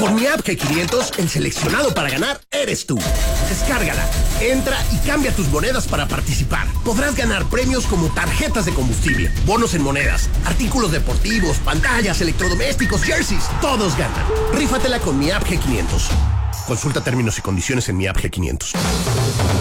Con mi app G500, el seleccionado para ganar eres tú. Descárgala, entra y cambia tus monedas para participar. Podrás ganar premios como tarjetas de combustible, bonos en monedas, artículos deportivos, pantallas, electrodomésticos, jerseys. Todos ganan. Rífatela con mi app G500. Consulta términos y condiciones en mi app G500.